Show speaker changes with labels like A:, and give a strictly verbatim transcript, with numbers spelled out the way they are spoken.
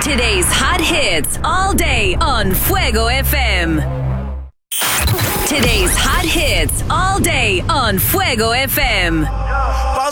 A: Today's hot hits all day on Fuego F M. Today's hot hits all day on Fuego F M.
B: Pa'